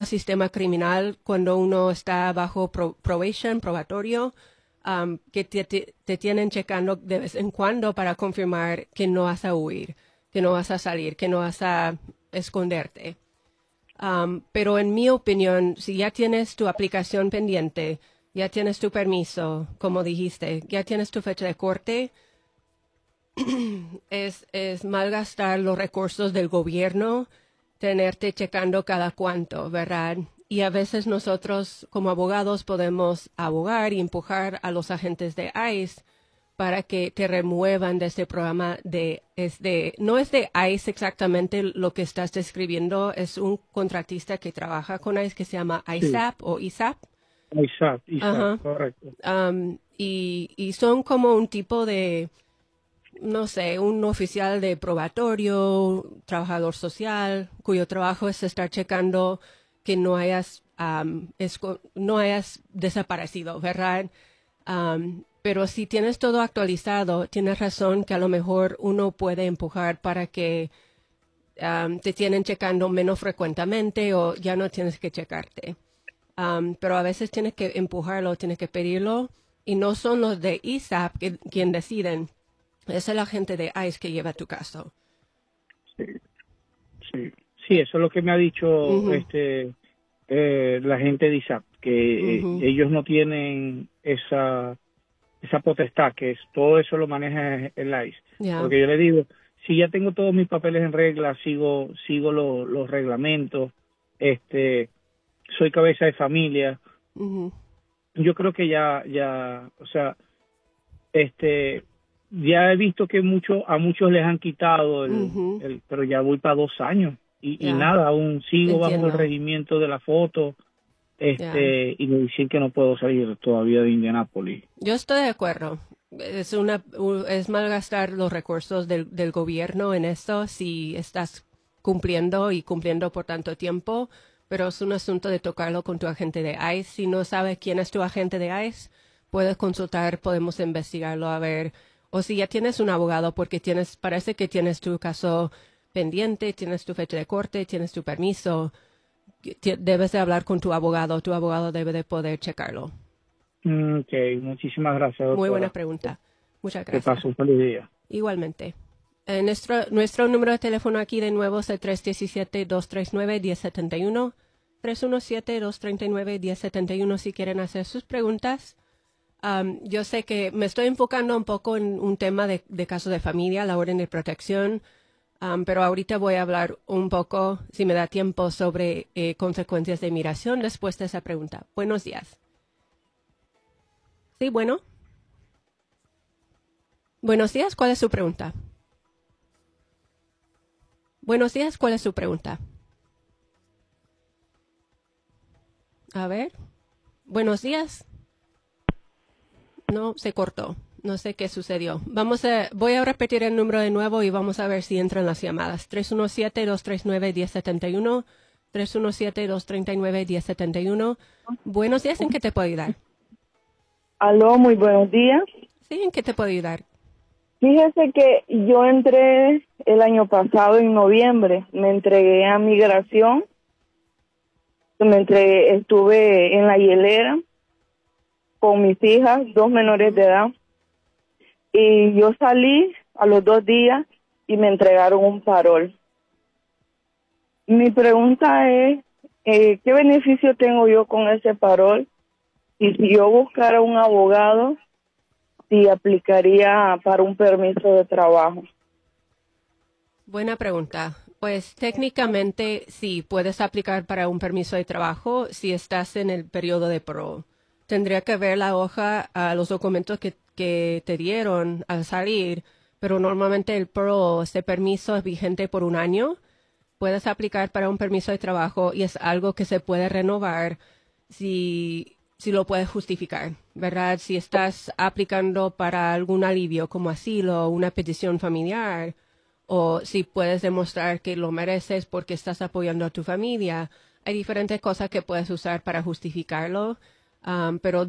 sistema criminal cuando uno está bajo probation, probatorio, que te tienen checando de vez en cuando para confirmar que no vas a huir, que no vas a salir, que no vas a esconderte. Pero en mi opinión, si ya tienes tu aplicación pendiente, ya tienes tu permiso, como dijiste, ya tienes tu fecha de corte, es malgastar los recursos del gobierno, tenerte checando cada cuánto, ¿verdad? Y a veces nosotros como abogados podemos abogar y empujar a los agentes de ICE para que te remuevan de este programa no es de ICE exactamente lo que estás describiendo, es un contratista que trabaja con ICE que se llama ISAP o ISAP. ISAP, Ajá. correcto. Y son como un tipo de, no sé, un oficial de probatorio, trabajador social, cuyo trabajo es estar checando que no hayas desaparecido, ¿verdad? Pero si tienes todo actualizado, tienes razón que a lo mejor uno puede empujar para que te tienen checando menos frecuentemente o ya no tienes que checarte. Pero a veces tienes que empujarlo, tienes que pedirlo y no son los de ISAP quien deciden. Es el agente de ICE que lleva tu caso. Sí, eso es lo que me ha dicho la gente de ISAP, que ellos no tienen esa potestad, que todo eso lo maneja el ICE. Yeah. Porque yo le digo, si ya tengo todos mis papeles en regla, sigo los reglamentos, soy cabeza de familia, yo creo que ya, o sea, ya he visto que a muchos les han quitado pero ya voy para 2 años y nada, aún sigo bajo el regimiento de la foto, y me dicen que no puedo salir todavía de Indianápolis. Yo estoy de acuerdo. Es malgastar los recursos del gobierno en esto si estás cumpliendo por tanto tiempo, pero es un asunto de tocarlo con tu agente de ICE. Si no sabes quién es tu agente de ICE, puedes consultar, podemos investigarlo a ver. O si ya tienes un abogado porque parece que tienes tu caso pendiente, tienes tu fecha de corte, tienes tu permiso, debes de hablar con tu abogado debe de poder checarlo. Ok, muchísimas gracias, doctora. Muy buena pregunta. Muchas gracias. Que pase un feliz día. Igualmente. Nuestro número de teléfono aquí de nuevo es el 317-239-1071. 317-239-1071 si quieren hacer sus preguntas. Yo sé que me estoy enfocando un poco en un tema de caso de familia, la orden de protección, pero ahorita voy a hablar un poco, si me da tiempo, sobre consecuencias de inmigración después de esa pregunta. Buenos días. Sí, bueno. Buenos días, ¿cuál es su pregunta? Buenos días, ¿cuál es su pregunta? A ver. Buenos días. No, se cortó. No sé qué sucedió. Voy a repetir el número de nuevo y vamos a ver si entran las llamadas. 317-239-1071. 317-239-1071. Buenos días, ¿en qué te puedo ayudar? Aló, muy buenos días. Sí, ¿en qué te puedo ayudar? Fíjese que yo entré el año pasado en noviembre, me entregué a migración, estuve en la hielera con mis hijas, 2 menores de edad, y yo salí a los 2 días y me entregaron un parol. Mi pregunta es, ¿qué beneficio tengo yo con ese parol? Y si yo buscara un abogado, si aplicaría para un permiso de trabajo. Buena pregunta. Pues técnicamente sí, puedes aplicar para un permiso de trabajo si estás en el periodo de parole. Tendría que ver la hoja, los documentos que te dieron al salir, pero normalmente el parole, este permiso es vigente por 1 año. Puedes aplicar para un permiso de trabajo y es algo que se puede renovar si lo puedes justificar, ¿verdad? Si estás aplicando para algún alivio como asilo, una petición familiar, o si puedes demostrar que lo mereces porque estás apoyando a tu familia, hay diferentes cosas que puedes usar para justificarlo, pero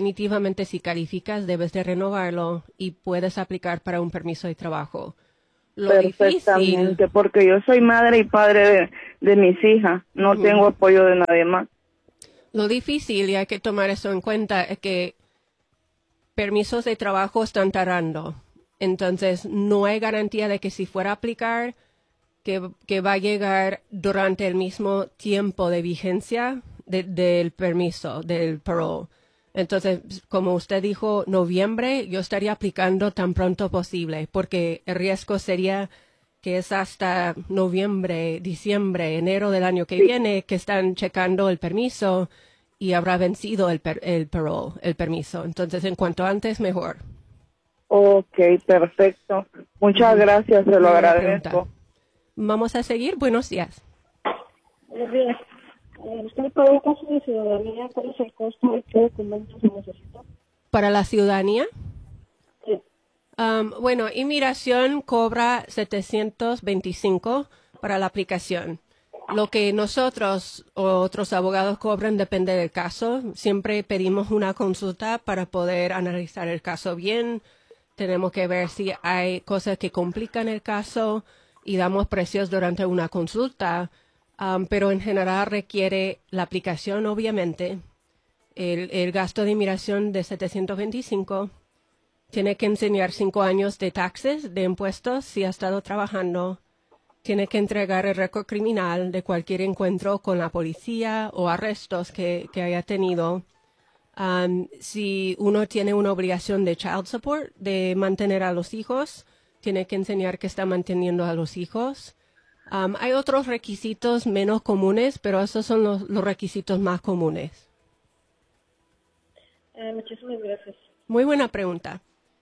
definitivamente si calificas debes de renovarlo y puedes aplicar para un permiso de trabajo. perfectamente, difícil, porque yo soy madre y padre de mis hijas, no tengo apoyo de nadie más. lo difícil, y hay que tomar eso en cuenta, es que permisos de trabajo están tardando. Entonces, no hay garantía de que si fuera a aplicar, que va a llegar durante el mismo tiempo de vigencia del permiso, del parole. Entonces, como usted dijo, noviembre, yo estaría aplicando tan pronto posible, porque el riesgo sería que es hasta noviembre, diciembre, enero del año que viene que están checando el permiso y habrá vencido el parole, el permiso. Entonces, en cuanto antes, mejor. Ok, perfecto. Muchas gracias, se lo Muy buena agradezco. pregunta. Vamos a seguir. Buenos días. Buenos días. Usted para un caso de ciudadanía, ¿cuál es el costo y qué documentos se necesitan? Para la ciudadanía, Sí. bueno, inmigración cobra 725 para la aplicación. Lo que nosotros o otros abogados cobran depende del caso. Siempre pedimos una consulta para poder analizar el caso bien. Tenemos que ver si hay cosas que complican el caso y damos precios durante una consulta. Pero en general requiere la aplicación, obviamente, el gasto de inmigración de 725. Tiene que enseñar 5 años de taxes, de impuestos, si ha estado trabajando. Tiene que entregar el récord criminal de cualquier encuentro con la policía o arrestos que haya tenido. Si uno tiene una obligación de child support, de mantener a los hijos, tiene que enseñar que está manteniendo a los hijos. Hay otros requisitos menos comunes, pero esos son los requisitos más comunes. Muchísimas gracias. Muy buena pregunta.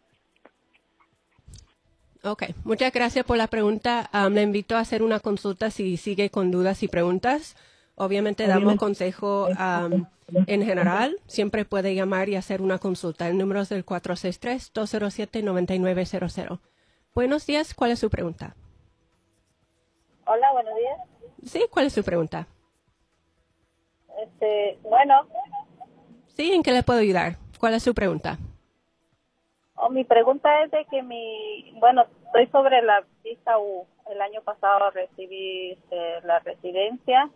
Ok, muchas gracias por la pregunta. Le invito a hacer una consulta si sigue con dudas y preguntas. Obviamente damos consejo en general. Siempre puede llamar y hacer una consulta. El número es el 463-207-9900. Buenos días, ¿cuál es su pregunta? Hola, buenos días. Sí, ¿cuál es su pregunta? Bueno, Sí, ¿en qué le puedo ayudar? ¿Cuál es su pregunta? mi pregunta es de que estoy sobre la visa U. El año pasado recibí la residencia,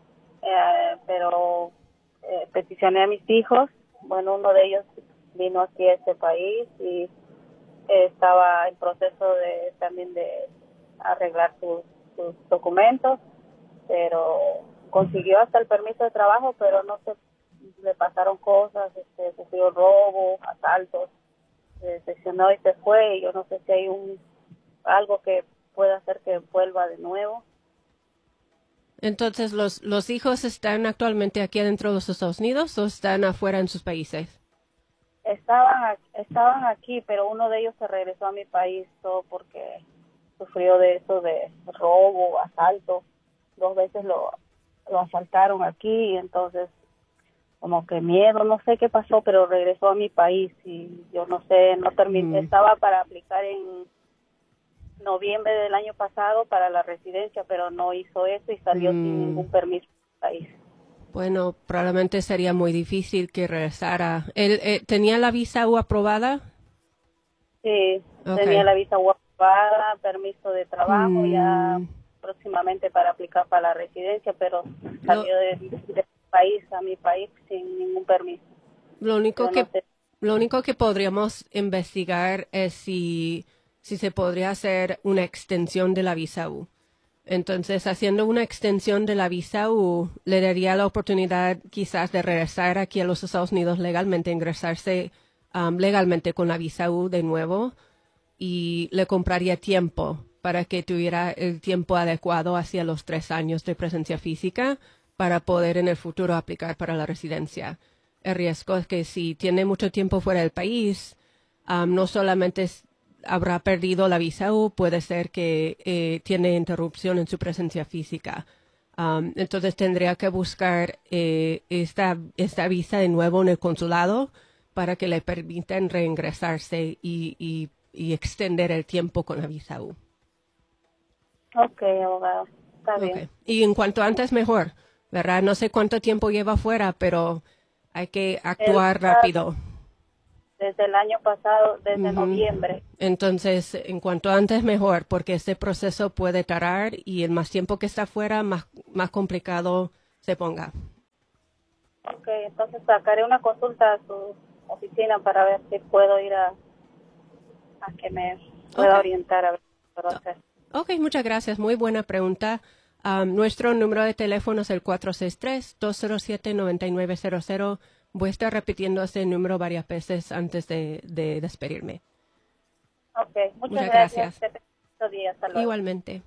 pero peticioné a mis hijos. Bueno, uno de ellos vino aquí a este país y estaba en proceso también de arreglar sus documentos, pero consiguió hasta el permiso de trabajo, pero no sé, le pasaron cosas, sufrió robo, asaltos, se decepcionó y se fue, y yo no sé si hay algo que pueda hacer que vuelva de nuevo. Entonces, ¿los hijos están actualmente aquí adentro de los Estados Unidos o están afuera en sus países? Estaban aquí, pero uno de ellos se regresó a mi país todo porque sufrió de eso, de robo, asalto. 2 veces lo asaltaron aquí, y entonces como que miedo, no sé qué pasó, pero regresó a mi país y yo no sé, no terminé. Estaba para aplicar en noviembre del año pasado para la residencia, pero no hizo eso y salió sin ningún permiso del país. Bueno, probablemente sería muy difícil que regresara. ¿Él tenía la visa U aprobada? Sí, Okay. Tenía la visa U aprobada, permiso de trabajo, ya próximamente para aplicar para la residencia, pero salió de país a mi país sin ningún permiso. Lo único que podríamos investigar es si se podría hacer una extensión de la visa U. Entonces, haciendo una extensión de la visa U, le daría la oportunidad quizás de regresar aquí a los Estados Unidos legalmente, ingresarse legalmente con la visa U de nuevo, y le compraría tiempo para que tuviera el tiempo adecuado hacia los 3 años de presencia física para poder en el futuro aplicar para la residencia. El riesgo es que si tiene mucho tiempo fuera del país, no solamente habrá perdido la visa U, puede ser que tiene interrupción en su presencia física. Entonces tendría que buscar esta visa de nuevo en el consulado para que le permitan reingresarse y extender el tiempo con la visa U. Ok, abogado, está bien. Y en cuanto antes mejor, ¿verdad? No sé cuánto tiempo lleva fuera, pero hay que actuar rápido. desde el año pasado, desde noviembre. Entonces, en cuanto antes mejor, porque este proceso puede tardar y el más tiempo que está afuera, más complicado se ponga. Ok, entonces sacaré una consulta a su oficina para ver si puedo ir a que me pueda orientar a ver qué puedo hacer. Ok, muchas gracias. Muy buena pregunta. Nuestro número de teléfono es el 463-207-9900. Voy a estar repitiendo ese número varias veces antes de despedirme. Ok, muchas gracias. Igualmente.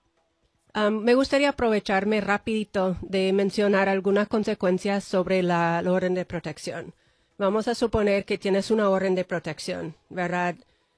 Me gustaría aprovecharme rapidito de mencionar algunas consecuencias sobre la orden de protección. Vamos a suponer que tienes una orden de protección, ¿verdad?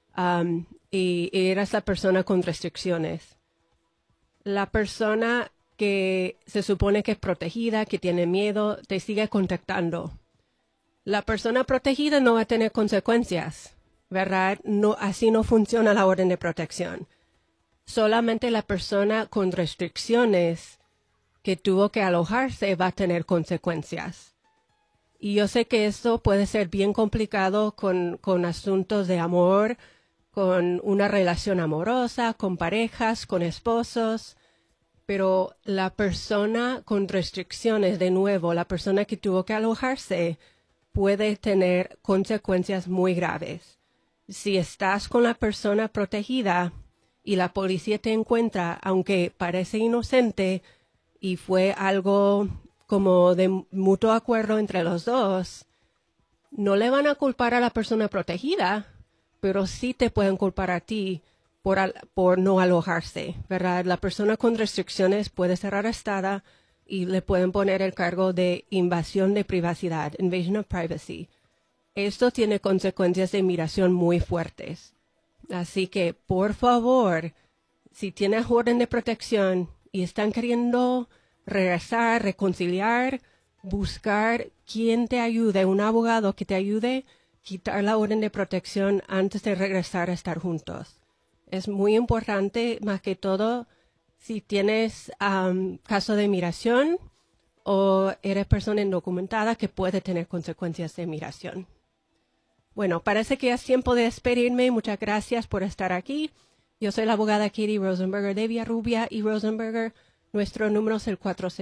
Y eres la persona con restricciones. La persona que se supone que es protegida, que tiene miedo, te sigue contactando. La persona protegida no va a tener consecuencias, ¿verdad? No, así no funciona la orden de protección. Solamente la persona con restricciones que tuvo que alojarse va a tener consecuencias. Y yo sé que esto puede ser bien complicado con asuntos de amor, con una relación amorosa, con parejas, con esposos, pero la persona con restricciones, de nuevo, la persona que tuvo que alojarse, puede tener consecuencias muy graves. Si estás con la persona protegida y la policía te encuentra, aunque parece inocente y fue algo como de mutuo acuerdo entre los dos, no le van a culpar a la persona protegida, pero sí te pueden culpar a ti por no alojarse, ¿verdad? La persona con restricciones puede ser arrestada y le pueden poner el cargo de invasión de privacidad, invasion of privacy. Esto tiene consecuencias de migración muy fuertes. Así que, por favor, si tienes orden de protección y están queriendo regresar, reconciliar, buscar quien te ayude, un abogado que te ayude, quitar la orden de protección antes de regresar a estar juntos. Es muy importante, más que todo, si tienes caso de migración o eres persona indocumentada que puede tener consecuencias de migración. Bueno, parece que es tiempo de despedirme. Muchas gracias por estar aquí. Yo soy la abogada Katie Rosenberger de Villarrubia y Rosenberger. Nuestro número es el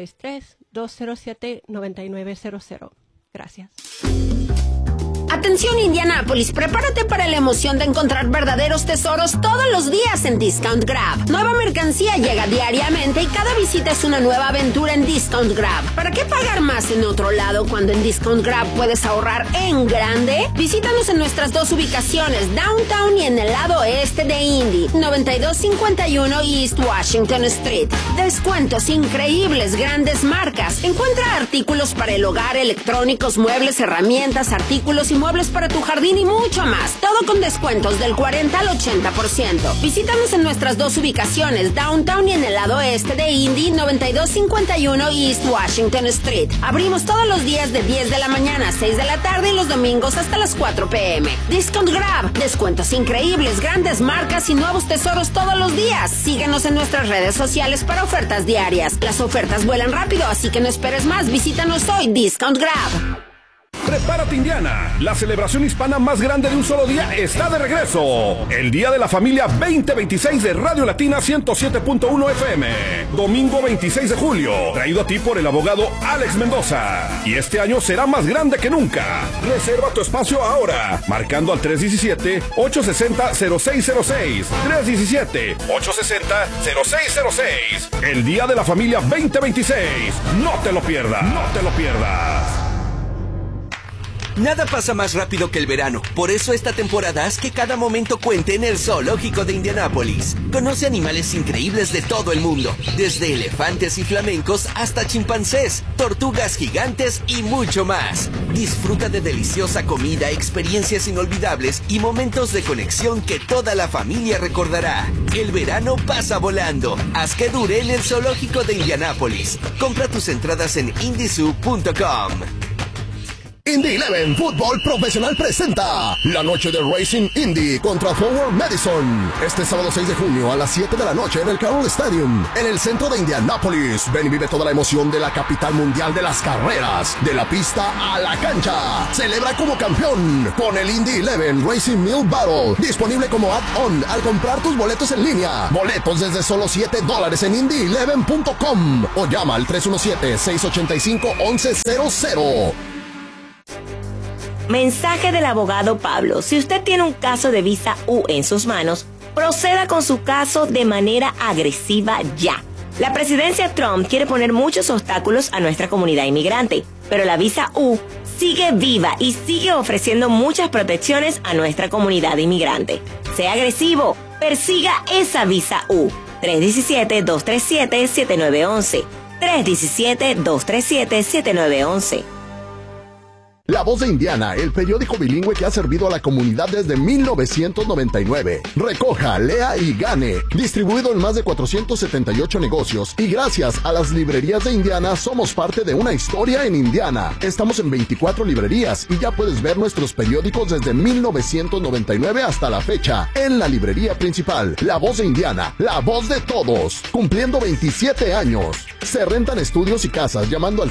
463-207-9900. Gracias. Atención Indianápolis, prepárate para la emoción de encontrar verdaderos tesoros todos los días en Discount Grab. Nueva mercancía llega diariamente y cada visita es una nueva aventura en Discount Grab. ¿Para qué pagar más en otro lado cuando en Discount Grab puedes ahorrar en grande? Visítanos en nuestras dos ubicaciones, Downtown y en el lado oeste de Indy, 9251 East Washington Street. Descuentos increíbles, grandes marcas. Encuentra artículos para el hogar, electrónicos, muebles, herramientas, artículos y muebles para tu jardín y mucho más. Todo con descuentos del 40 al 80%. Visítanos en nuestras dos ubicaciones, Downtown y en el lado este de Indy, 9251 East Washington Street. Abrimos todos los días de 10 de la mañana a 6 de la tarde y los domingos hasta las 4 p.m. Discount Grab. Descuentos increíbles, grandes marcas y nuevos tesoros todos los días. Síguenos en nuestras redes sociales para ofertas diarias. Las ofertas vuelan rápido, así que no esperes más. Visítanos hoy, Discount Grab. Prepárate Indiana, la celebración hispana más grande de un solo día está de regreso. El Día de la Familia 2026 de Radio Latina 107.1 FM. Domingo 26 de julio, traído a ti por el abogado Alex Mendoza. Y este año será más grande que nunca. Reserva tu espacio ahora, marcando al 317-860-0606. 317-860-0606. El Día de la Familia 2026. No te lo pierdas, no te lo pierdas. Nada pasa más rápido que el verano. Por eso esta temporada haz que cada momento cuente en el Zoológico de Indianápolis. Conoce animales increíbles de todo el mundo. Desde elefantes y flamencos hasta chimpancés, tortugas gigantes y mucho más. Disfruta de deliciosa comida, experiencias inolvidables y momentos de conexión que toda la familia recordará. El verano pasa volando. Haz que dure en el Zoológico de Indianápolis. Compra tus entradas en indizoo.com. Indy 11 Fútbol Profesional presenta la noche de Racing Indy contra Forward Madison. Este sábado 6 de junio a las 7 de la noche en el Carroll Stadium, en el centro de Indianápolis. Ven y vive toda la emoción de la capital mundial de las carreras, de la pista a la cancha. Celebra como campeón con el Indy 11 Racing Mill Battle. Disponible como add-on al comprar tus boletos en línea. Boletos desde solo $7 en indy11.com o llama al 317-685-1100. Mensaje del abogado Pablo. Si usted tiene un caso de visa U en sus manos, proceda con su caso de manera agresiva ya. La presidencia Trump quiere poner muchos obstáculos a nuestra comunidad inmigrante, pero la visa U sigue viva y sigue ofreciendo muchas protecciones a nuestra comunidad inmigrante. Sea agresivo, persiga esa visa U. 317-237-7911. 317-237-7911. La Voz de Indiana, el periódico bilingüe que ha servido a la comunidad desde 1999. Recoja, lea y gane. Distribuido en más de 478 negocios. Y gracias a las librerías de Indiana, somos parte de una historia en Indiana. Estamos en 24 librerías y ya puedes ver nuestros periódicos desde 1999 hasta la fecha. En la librería principal, La Voz de Indiana, la voz de todos. Cumpliendo 27 años. Se rentan estudios y casas llamando al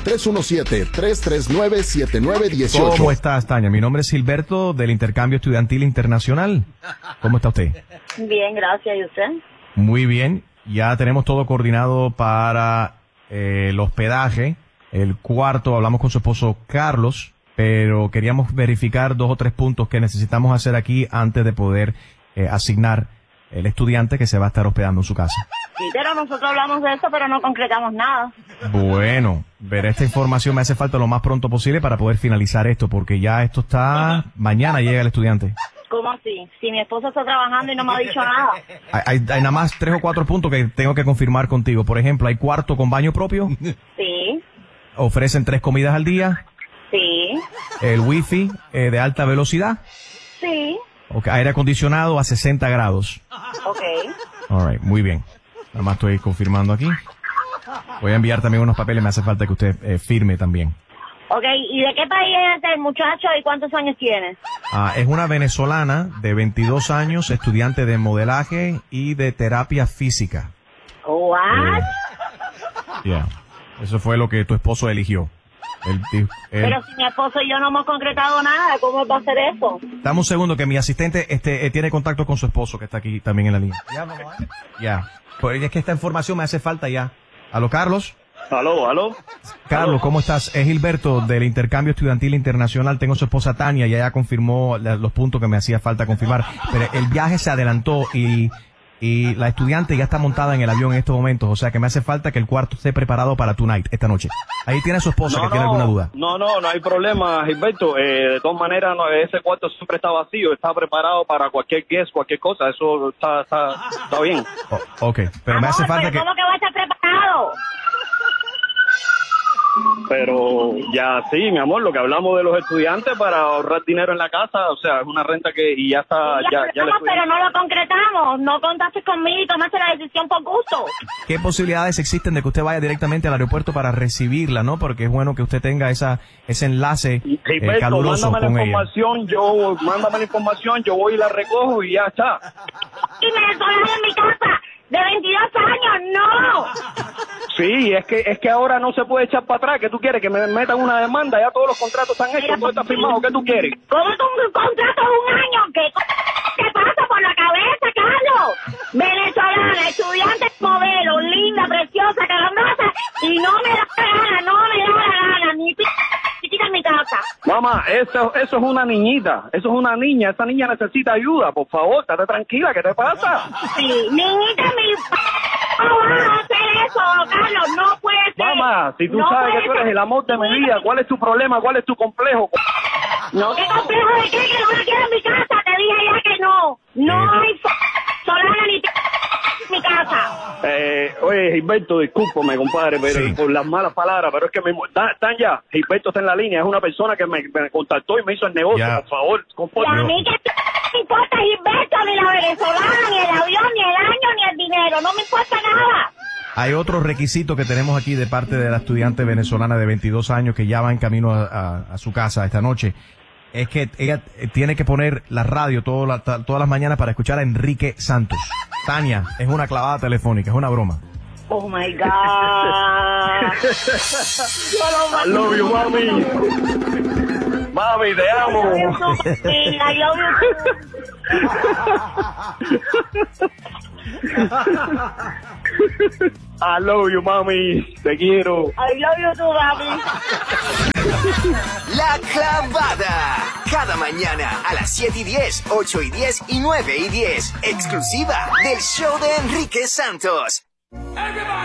317-339-7918. ¿Cómo estás, Tania? Mi nombre es Gilberto del Intercambio Estudiantil Internacional. ¿Cómo está usted? Bien, gracias. ¿Y usted? Muy bien. Ya tenemos todo coordinado para el hospedaje. El cuarto, hablamos con su esposo Carlos, pero queríamos verificar 2 o 3 puntos que necesitamos hacer aquí antes de poder asignar el estudiante que se va a estar hospedando en su casa. Sí, pero nosotros hablamos de eso, pero no concretamos nada. Bueno, ver esta información me hace falta lo más pronto posible para poder finalizar esto, porque ya esto está... Mañana llega el estudiante. ¿Cómo así? Si mi esposo está trabajando y no me ha dicho nada. Hay nada más 3 o 4 puntos que tengo que confirmar contigo. Por ejemplo, ¿hay cuarto con baño propio? Sí. ¿Ofrecen 3 comidas al día? Sí. ¿El wifi de alta velocidad? Sí. Okay. ¿Aire acondicionado a 60 grados? Ok. All right, muy bien. Nada más estoy confirmando aquí. Voy a enviar también unos papeles, me hace falta que usted firme también. Ok, ¿y de qué país es el muchacho y cuántos años tiene? Es una venezolana de 22 años, estudiante de modelaje y de terapia física. ¿What? Yeah. Eso fue lo que tu esposo eligió. Pero si mi esposo y yo no hemos concretado nada, ¿cómo va a hacer eso? Dame un segundo que mi asistente tiene contacto con su esposo que está aquí también en la línea. Ya. Pues es que esta información me hace falta ya. ¿Aló, Carlos? Aló. Carlos, ¿cómo estás? Es Gilberto del Intercambio Estudiantil Internacional. Tengo a su esposa Tania y ella confirmó los puntos que me hacía falta confirmar. Pero el viaje se adelantó y la estudiante ya está montada en el avión en estos momentos. O sea que me hace falta que el cuarto esté preparado para tonight, esta noche. Ahí tiene a su esposa que tiene alguna duda. No hay problema, Gilberto. De todas maneras, ese cuarto siempre está vacío. Está preparado para cualquier guest, cualquier cosa. Eso está bien. Ok, pero me hace falta ¿cómo que va a estar preparado? Pero ya sí, mi amor, lo que hablamos de los estudiantes para ahorrar dinero en la casa, o sea, es una renta que y ya está, ya pero no lo concretamos, no contaste conmigo y tomaste la decisión por gusto. ¿Qué posibilidades existen de que usted vaya directamente al aeropuerto para recibirla, no? Porque es bueno que usted tenga ese enlace caluroso con ella. Mándame la información, yo voy y la recojo y ya está. Y me desolas en mi casa de 22 años, no. Sí, es que ahora no se puede echar para atrás. ¿Qué tú quieres? Que me metan una demanda. Ya todos los contratos están hechos, todo está firmado. ¿Qué tú quieres? ¿Cómo es un contrato de un año? ¿Qué pasa por la cabeza, Carlos? Venezolana, estudiante, modelo, linda, preciosa, carandosa, y no me da la gana, ni chiquita en mi casa. Mamá, eso es una niñita, eso es una niña, esa niña necesita ayuda, por favor, estate tranquila, ¿qué te pasa? Sí, niñita, no vas a hacer eso, Carlos, no puede ser. Mamá, si tú sabes que tú eres el amor de mi vida, ¿cuál es tu problema? ¿Cuál es tu complejo? No, ¿qué complejo de qué? Que no la quiero en mi casa, te dije ya que no. No hay solana ni en mi casa. Oye, Gilberto, discúlpame, compadre, pero por las malas palabras, pero es que Tanya, Gilberto está en la línea, es una persona que me contactó y me hizo el negocio, por favor, compórtate. Y a mí que no me importa Gilberto, ni la venezolana, ni el avión, ni el año, ni el dinero, no me importa nada. Hay otro requisito que tenemos aquí de parte de la estudiante venezolana de 22 años que ya va en camino a su casa esta noche. Es que ella tiene que poner la radio todas las mañanas para escuchar a Enrique Santos. Tania, es una clavada telefónica, es una broma. Oh my God. I love you, mami. Mami, te amo. I love you. I love you, mami. Te quiero. I love you too, mami. La clavada. Cada mañana a las 7:10, 8:10 y 9:10. Exclusiva del show de Enrique Santos.